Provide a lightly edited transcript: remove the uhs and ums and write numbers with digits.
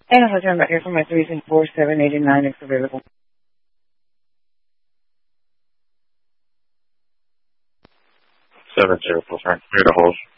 And I'll turn back here for my 3s and 4s, 7, 8, and 9 is available. 7-0, full turn. Clear to hold.